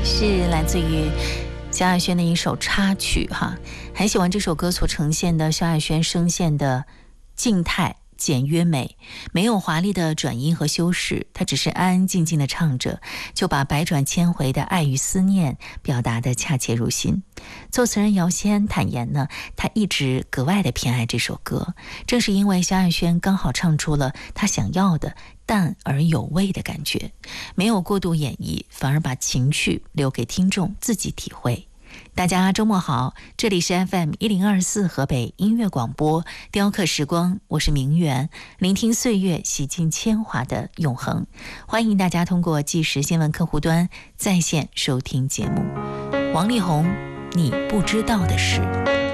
是来自于萧亚轩的一首插曲哈，很喜欢这首歌所呈现的萧亚轩声线的静态简约美，没有华丽的转音和修饰，他只是安安静静的唱着，就把百转千回的爱与思念表达得恰切入心。作词人姚谦坦言呢，他一直格外的偏爱这首歌，正是因为萧亚轩刚好唱出了他想要的淡而有味的感觉，没有过度演绎，反而把情绪留给听众自己体会。大家周末好，这里是 FM1024 河北音乐广播雕刻时光，我是明媛，聆听岁月洗尽铅华的永恒。欢迎大家通过即时新闻客户端在线收听节目。王力宏，你不知道的事。